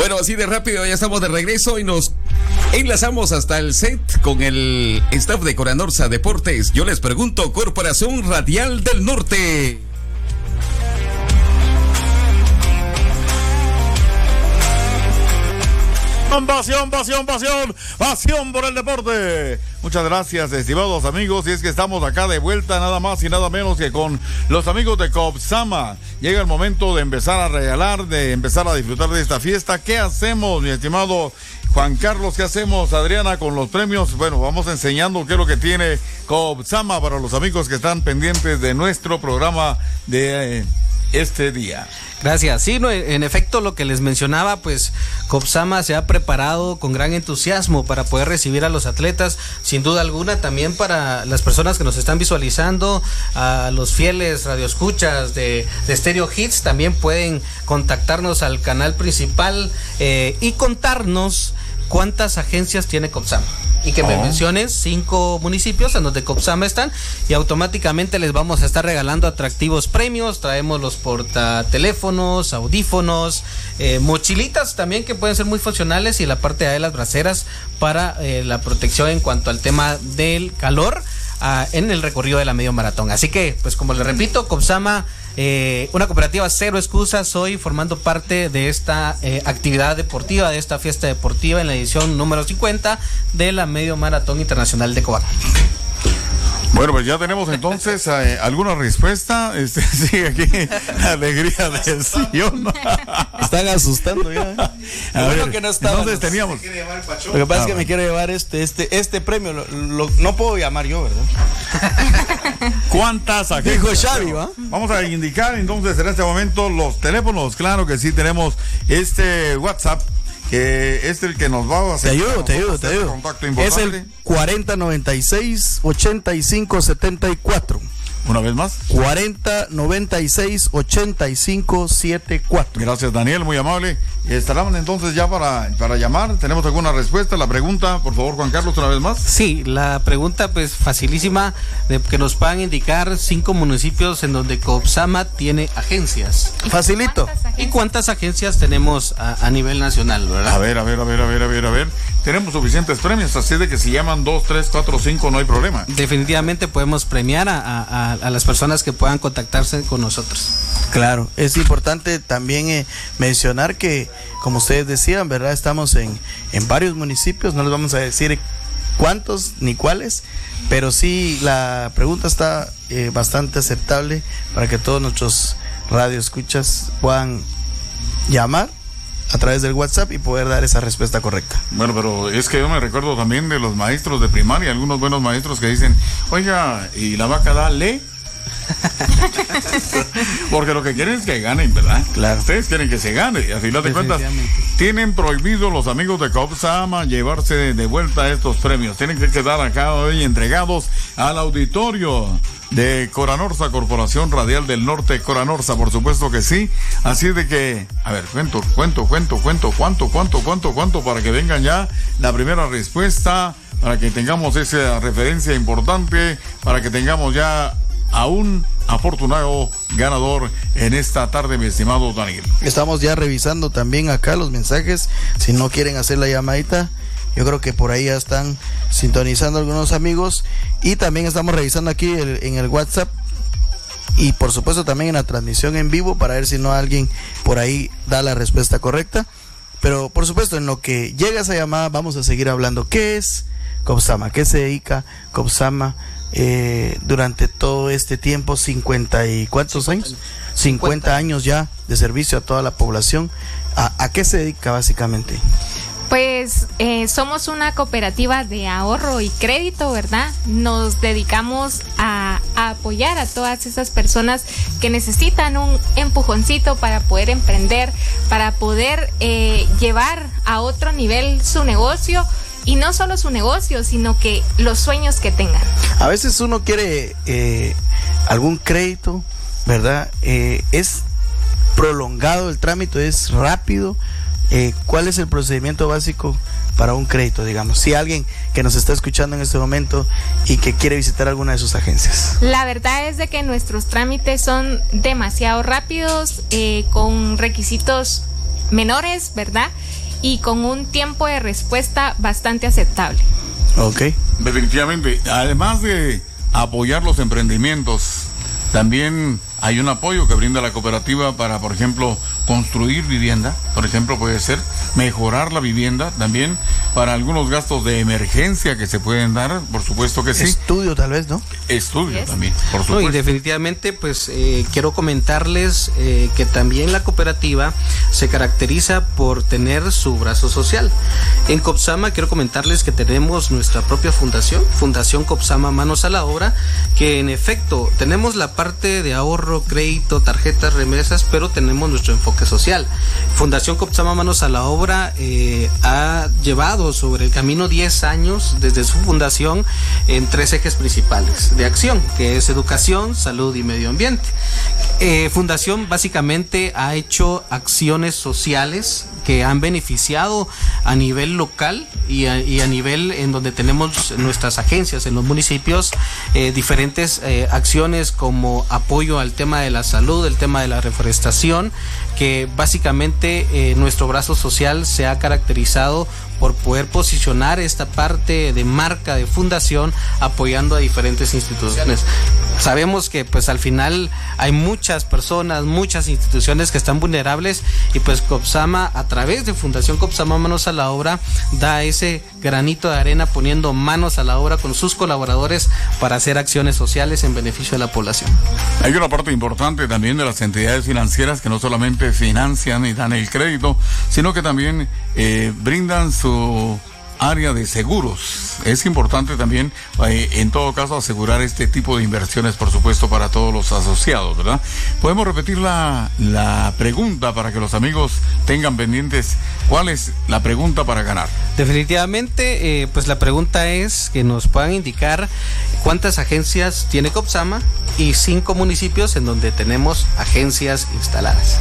Bueno, así de rápido ya estamos de regreso y nos enlazamos hasta el set con el staff de Coranorsa Deportes. Yo les pregunto, Corporación Radial del Norte. Pasión por el deporte. Muchas gracias, estimados amigos. Y es que estamos acá de vuelta, nada más y nada menos que con los amigos de Copsama. Llega el momento de empezar a regalar, de empezar a disfrutar de esta fiesta. ¿Qué hacemos, mi estimado Juan Carlos? ¿Qué hacemos, Adriana, con los premios? Bueno, vamos enseñando qué es lo que tiene Copsama para los amigos que están pendientes de nuestro programa de este día. Gracias. Sí, no, en efecto, lo que les mencionaba, pues Copsama se ha preparado con gran entusiasmo para poder recibir a los atletas, sin duda alguna, también para las personas que nos están visualizando, a los fieles radioescuchas de Stereo Hits, también pueden contactarnos al canal principal y contarnos cuántas agencias tiene Copsama. Y que me menciones 5 municipios en donde Copsama están y automáticamente les vamos a estar regalando atractivos premios. Traemos los portateléfonos, audífonos, mochilitas también que pueden ser muy funcionales y la parte de las braceras para la protección en cuanto al tema del calor en el recorrido de la medio maratón. Así que, pues como les repito, Copsama, una cooperativa cero excusas, hoy formando parte de esta actividad deportiva, de esta fiesta deportiva en la edición número 50 de la Medio Maratón Internacional de Cobán. Bueno, pues ya tenemos entonces alguna respuesta. Sí, aquí alegría del Sion. Están asustando ya. Bueno, que no estaban. Entonces teníamos. Lo que pasa es que me quiere llevar este premio. No puedo llamar yo, ¿verdad? ¿Cuántas agencias? Dijo Xavi, ¿va? Vamos a indicar entonces en este momento los teléfonos. Claro que sí, tenemos este WhatsApp, que es el que nos va a hacer. Te ayudo. Es el 4096-8574. Una vez más. 4096-8574. Gracias, Daniel, muy amable. Estarán entonces ya para llamar. ¿Tenemos alguna respuesta? La pregunta, por favor, Juan Carlos, una vez más. Sí, la pregunta pues facilísima, de que nos puedan indicar 5 municipios en donde Copsama tiene agencias. Facilito. ¿Y cuántas agencias tenemos a nivel nacional, verdad? A ver. Tenemos suficientes premios, así de que si llaman 2, 3, 4, 5 no hay problema. Definitivamente podemos premiar a las personas que puedan contactarse con nosotros. Claro, es importante también mencionar que, como ustedes decían, ¿verdad? Estamos en varios municipios, no les vamos a decir cuántos ni cuáles, pero sí la pregunta está bastante aceptable para que todos nuestros radioescuchas puedan llamar a través del WhatsApp y poder dar esa respuesta correcta. Bueno, pero es que yo me recuerdo también de los maestros de primaria, algunos buenos maestros que dicen, oiga, ¿y la vaca da le? Porque lo que quieren es que ganen, ¿verdad? Claro. Ustedes quieren que se gane, y a final de cuentas tienen prohibido los amigos de Copsama llevarse de vuelta estos premios. Tienen que quedar acá hoy entregados al auditorio de Coranorsa, Corporación Radial del Norte. Coranorsa, por supuesto que sí. Así de que, a ver, cuánto, para que vengan ya la primera respuesta, para que tengamos esa referencia importante, para que tengamos ya a un afortunado ganador en esta tarde, mi estimado Daniel. Estamos ya revisando también acá los mensajes. Si no quieren hacer la llamadita, yo creo que por ahí ya están sintonizando algunos amigos. Y también estamos revisando aquí en el WhatsApp y por supuesto también en la transmisión en vivo para ver si no alguien por ahí da la respuesta correcta. Pero por supuesto, en lo que llega esa llamada vamos a seguir hablando. ¿Qué es Copsama? ¿Qué se dedica Copsama durante todo este tiempo? 50 y ¿cuántos años? 50 años ya de servicio a toda la población. ¿A qué se dedica básicamente? Pues somos una cooperativa de ahorro y crédito, ¿verdad? Nos dedicamos a apoyar a todas esas personas que necesitan un empujoncito para poder emprender, para poder llevar a otro nivel su negocio. Y no solo su negocio, sino que los sueños que tengan. A veces uno quiere algún crédito, ¿verdad? Es prolongado el trámite, es rápido. ¿Cuál es el procedimiento básico para un crédito, digamos? Si alguien que nos está escuchando en este momento y que quiere visitar alguna de sus agencias. La verdad es de que nuestros trámites son demasiado rápidos, con requisitos menores, ¿verdad? y con un tiempo de respuesta bastante aceptable. Ok. Definitivamente, además de apoyar los emprendimientos, también hay un apoyo que brinda la cooperativa para, por ejemplo, construir vivienda, por ejemplo, puede ser mejorar la vivienda, también para algunos gastos de emergencia que se pueden dar, por supuesto que sí. Estudio tal vez, ¿no? Estudio también, por No, supuesto. y definitivamente, pues quiero comentarles que también la cooperativa se caracteriza por tener su brazo social. En Copsama quiero comentarles que tenemos nuestra propia fundación, Fundación Copsama Manos a la Obra, que en efecto tenemos la parte de ahorro, crédito, tarjetas, remesas, pero tenemos nuestro enfoque social. Fundación Copsama Manos a la Obra ha llevado sobre el camino 10 años desde su fundación en 3 ejes principales de acción, que es educación, salud y medio ambiente. Fundación básicamente ha hecho acciones sociales que han beneficiado a nivel local y a nivel en donde tenemos nuestras agencias en los municipios, diferentes acciones como apoyo al tema de la salud, el tema de la reforestación, que básicamente nuestro brazo social se ha caracterizado por poder posicionar esta parte de marca de fundación apoyando a diferentes instituciones. Sabemos que pues al final hay muchas personas, muchas instituciones que están vulnerables y pues Copsama a través de Fundación Copsama Manos a la Obra da ese granito de arena poniendo manos a la obra con sus colaboradores para hacer acciones sociales en beneficio de la población. Hay una parte importante también de las entidades financieras que no solamente financian y dan el crédito, sino que también brindan su área de seguros. Es importante también, en todo caso, asegurar este tipo de inversiones, por supuesto, para todos los asociados, ¿verdad? Podemos repetir la pregunta para que los amigos tengan pendientes. ¿Cuál es la pregunta para ganar? Definitivamente, pues la pregunta es que nos puedan indicar cuántas agencias tiene Copsama y 5 municipios en donde tenemos agencias instaladas.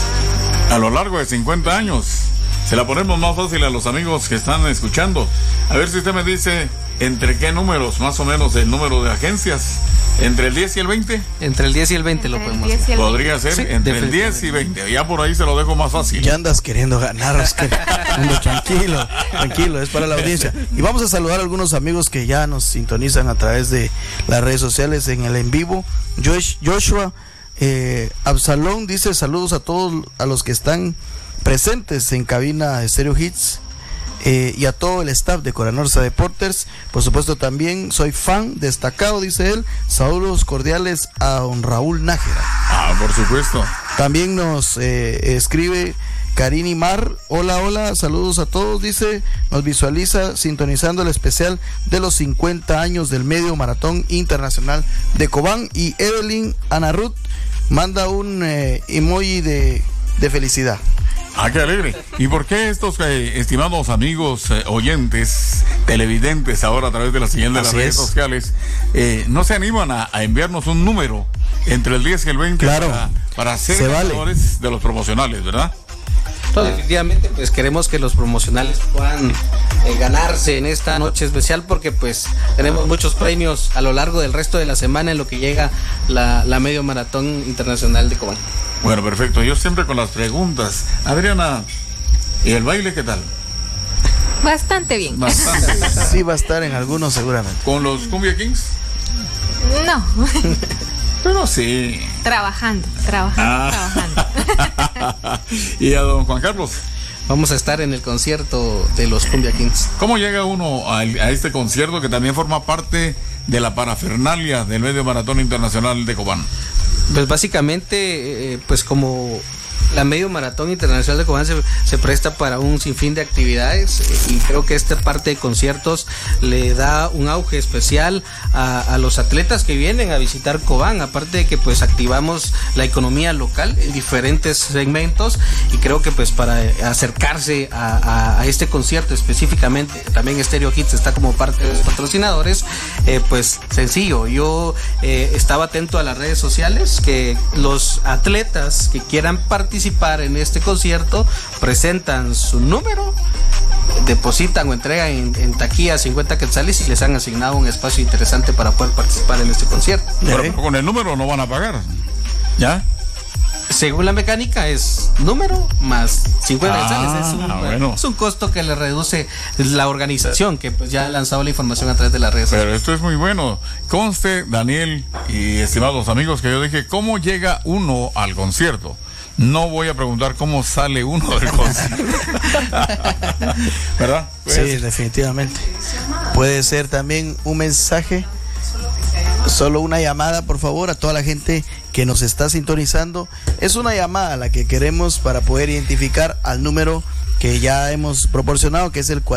A lo largo de 50 años. Se la ponemos más fácil a los amigos que están escuchando. A ver si usted me dice entre qué números, más o menos el número de agencias. ¿Entre el 10 y el 20? Entre el 10 y el 20 lo podemos hacer. Podría ser sí, entre el 10 y 20. Ya por ahí se lo dejo más fácil. Ya andas queriendo ganar, Oscar. Tranquilo, es para la audiencia. Y vamos a saludar a algunos amigos que ya nos sintonizan a través de las redes sociales en el en vivo. Joshua Absalón dice saludos a todos a los que están presentes en cabina de Stereo Hits y a todo el staff de Coranorsa Deportes. Por supuesto también soy fan destacado, dice él. Saludos cordiales a don Raúl Nájera. Por supuesto. También nos escribe Karini Mar, hola, saludos a todos, dice, nos visualiza sintonizando el especial de los 50 años del Medio Maratón Internacional de Cobán. Y Evelyn Ana Ruth manda un emoji de felicidad. Qué alegre. ¿Y por qué estos estimados amigos oyentes, televidentes ahora a través de la señal de las redes sociales, no se animan a enviarnos un número entre el 10 y el 20 para ser ganadores de los promocionales, ¿verdad? No, definitivamente pues queremos que los promocionales puedan ganarse en esta noche especial porque pues tenemos muchos premios a lo largo del resto de la semana en lo que llega la Medio Maratón Internacional de Cobán. Bueno, perfecto. Yo siempre con las preguntas. Adriana, ¿y el baile qué tal? Bastante bien. Bastante bien. Sí va a estar en algunos seguramente. ¿Con los Cumbia Kings? No. Pero sí. Trabajando. ¿Y a don Juan Carlos? Vamos a estar en el concierto de los Cumbia Kings. ¿Cómo llega uno a este concierto que también forma parte de la parafernalia del Medio Maratón Internacional de Cobán? Pues básicamente, pues como la Medio Maratón Internacional de Cobán se presta para un sinfín de actividades y creo que esta parte de conciertos le da un auge especial a los atletas que vienen a visitar Cobán, aparte de que pues activamos la economía local en diferentes segmentos y creo que pues para acercarse a este concierto específicamente, también Stereo Hits está como parte de los patrocinadores, pues sencillo, yo estaba atento a las redes sociales, que los atletas que quieran participar en este concierto presentan su número, depositan o entregan en taquilla 50 quetzales y les han asignado un espacio interesante para poder participar en este concierto. Pero con el número no van a pagar, ¿ya? según la mecánica es número más 50 quetzales. Es un costo que le reduce la organización, que pues ya ha lanzado la información a través de las redes. Pero esto es muy bueno. Conste, Daniel y estimados amigos, que yo dije, ¿cómo llega uno al concierto? No voy a preguntar cómo sale uno del concierto. ¿Verdad? Pues, sí, definitivamente. Puede ser también un mensaje, solo una llamada, por favor, a toda la gente que nos está sintonizando. Es una llamada la que queremos para poder identificar al número que ya hemos proporcionado, que es el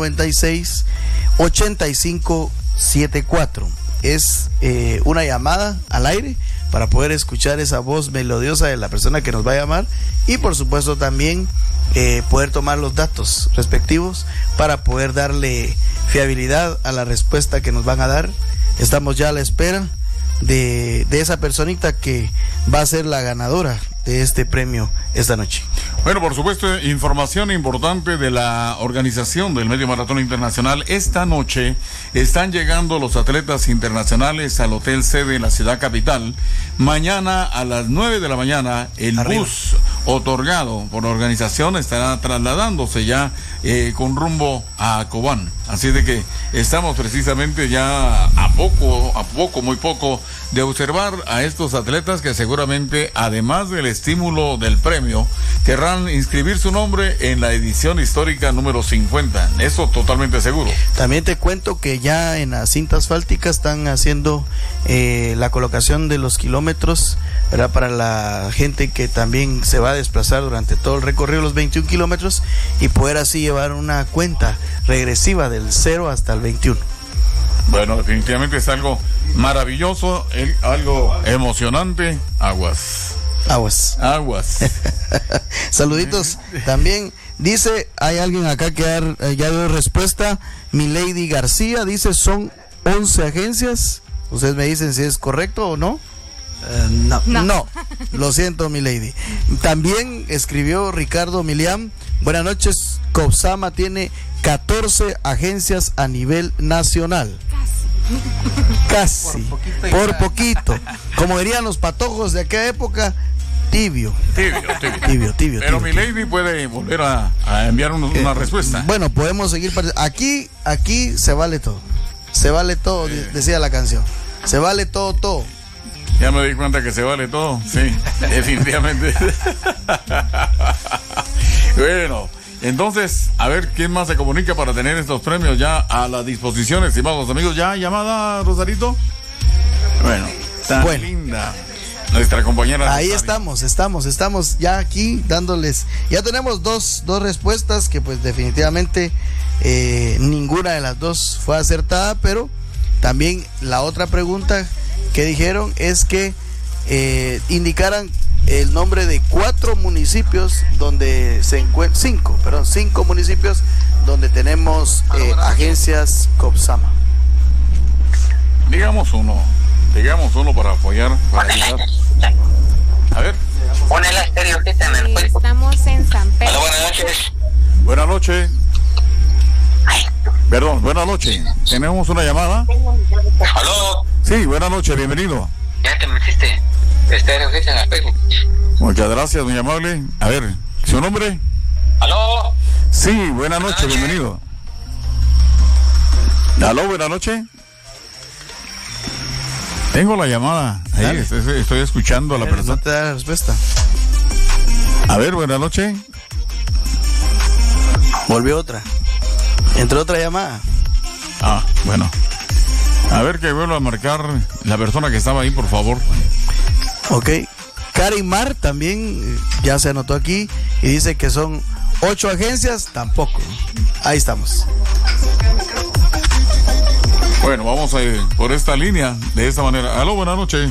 4096-8574. Es una llamada al aire para poder escuchar esa voz melodiosa de la persona que nos va a llamar y por supuesto también poder tomar los datos respectivos para poder darle fiabilidad a la respuesta que nos van a dar. Estamos ya a la espera de esa personita que va a ser la ganadora de este premio esta noche. Bueno, por supuesto, información importante de la organización del Medio Maratón Internacional. Esta noche están llegando los atletas internacionales al hotel sede en la ciudad capital. Mañana a las 9 de la mañana el bus otorgado por la organización estará trasladándose ya con rumbo a Cobán. Así de que estamos precisamente ya muy poco de observar a estos atletas que seguramente, además del estímulo del premio, querrán inscribir su nombre en la edición histórica número 50. Eso totalmente seguro. También te cuento que ya en las cintas asfálticas están haciendo la colocación de los kilómetros, ¿verdad? Para la gente que también se va a desplazar durante todo el recorrido, los 21 kilómetros, y poder así llevar una cuenta regresiva del 0 hasta el 21. Bueno, definitivamente es algo maravilloso, algo emocionante. Aguas. Saluditos. También dice, hay alguien acá que ya dio respuesta. Milady García dice, son 11 agencias. Ustedes me dicen si es correcto o no. No, lo siento, Milady. También escribió Ricardo Miliam, buenas noches, Copsama tiene 14 agencias a nivel nacional. Casi. Por poquito. Como dirían los patojos de aquella época, tibio. Pero Milady puede volver a enviar una respuesta. Bueno, podemos seguir. Aquí se vale todo. Se vale todo, decía la canción. Se vale todo. Ya me di cuenta que se vale todo. Sí, definitivamente. Bueno, entonces, a ver quién más se comunica para tener estos premios ya a la disposición, estimados amigos. ¿Ya llamada, Rosarito? Bueno, tan linda nuestra compañera. Ahí estamos ya aquí dándoles. Ya tenemos dos respuestas que pues definitivamente ninguna de las dos fue acertada, pero también la otra pregunta que dijeron es que indicaran el nombre de 4 municipios donde se encuentran, 5 municipios donde tenemos agencias Copsama. Digamos uno para apoyar, para ayudar. A ver. Pon el estéreo que está en el cuerpo. Estamos en San Pedro. Hola, buenas noches. Buenas noches. Perdón, buenas noches. Tenemos una llamada. ¿Aló? Sí, buenas noches, bienvenido. Ya te metiste. Estéreo que está en el Facebook. Muchas gracias, muy amable. A ver, ¿su nombre? ¿Aló? Sí, buenas noches, bienvenido. ¿Aló, buenas noches? Tengo la llamada. Ahí, estoy escuchando a la persona. No te da la respuesta. A ver, buenas noches. Volvió otra. Entró otra llamada. Bueno. A ver que vuelva a marcar la persona que estaba ahí, por favor. Ok. Karimar también ya se anotó aquí y dice que son 8 agencias, tampoco. Ahí estamos. Bueno, vamos a ir por esta línea, de esta manera. Aló, buenas noches.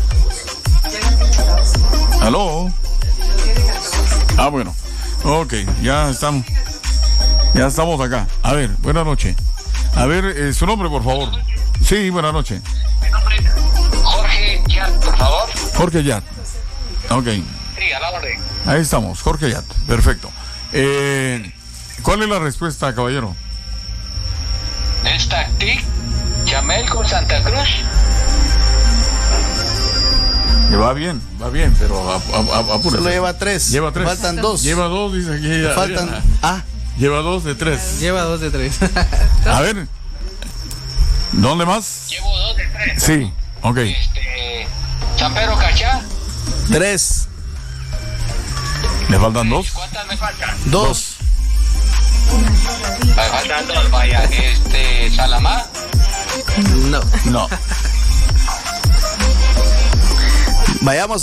Aló. Bueno. Ok, ya estamos acá. A ver, buenas noches. A ver, su nombre, por favor. Sí, buenas noches. Mi nombre es Jorge Yat, por favor. Jorge Yat. Ok. Sí, a la orden. Ahí estamos, Jorge Yat. Perfecto. ¿Cuál es la respuesta, caballero? ¿Es Tactic? ¿Chamel con Santa Cruz? Va bien, pero apúrese. Solo lleva 3. Lleva 3. Faltan 2. Lleva 2, dice aquí. Faltan. Lleva 2 de 3. Lleva 2 de 3. A ver. ¿Dónde más? Llevo 2 de 3. Sí, ok. San Pedro Cachá. 3. ¿Le faltan 2? ¿Cuántas me faltan? 2. Me faltan 2, vaya. Salamá. No. No. Vayamos